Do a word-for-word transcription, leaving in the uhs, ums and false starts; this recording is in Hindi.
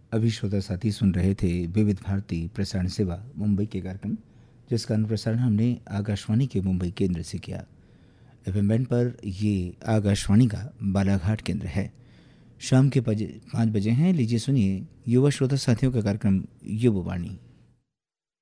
अभी श्रोता साथी सुन रहे थे विविध भारती प्रसारण सेवा मुंबई के कार्यक्रम, जिसका अनुप्रसारण हमने आकाशवाणी के मुंबई केंद्र से किया। एफएम बैंड पर ये आकाशवाणी का बालाघाट केंद्र है। शाम के पाँच बजे हैं। लीजिए सुनिए युवा श्रोता साथियों का कार्यक्रम युववाणी।